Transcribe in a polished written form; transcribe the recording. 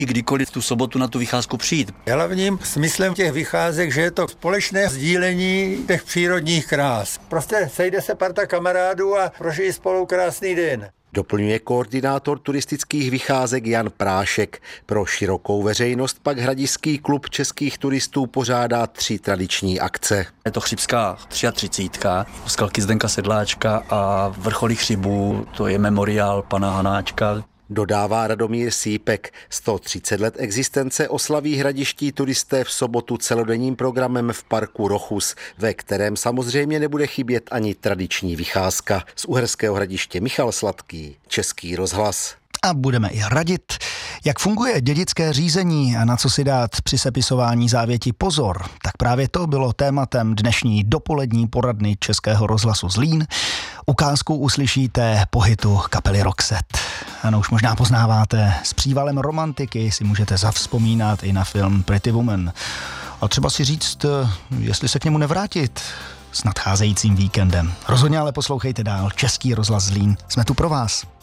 i kdykoliv tu sobotu na tu vycházku přijít. Hlavním smyslem těch vycházek, že je to společné sdílení těch přírodních krás. Prostě sejde se parta kamarádů a prožijí spolu krásný den. Doplňuje koordinátor turistických vycházek Jan Prášek. Pro širokou veřejnost pak Hradišský klub českých turistů pořádá 3 tradiční akce. Je to Chřibská 33, skalky Zdenka Sedláčka a vrcholy Chřibů, to je memoriál pana Hanáčka. Dodává Radomír Sípek. 130 let existence oslaví hradiští turisté v sobotu celodenním programem v parku Rochus, ve kterém samozřejmě nebude chybět ani tradiční vycházka. Z Uherského Hradiště Michal Sladký, Český rozhlas. A budeme i radit, jak funguje dědické řízení a na co si dát při sepisování závěti pozor. Tak právě to bylo tématem dnešní dopolední poradny Českého rozhlasu Zlín. Ukázku uslyšíte po hitu kapely Roxette. Ano, už možná poznáváte, s přívalem romantiky si můžete zavzpomínat i na film Pretty Woman. A třeba si říct, jestli se k němu nevrátit s nadcházejícím víkendem. Rozhodně ale poslouchejte dál. Český rozhlas Zlín. Jsme tu pro vás.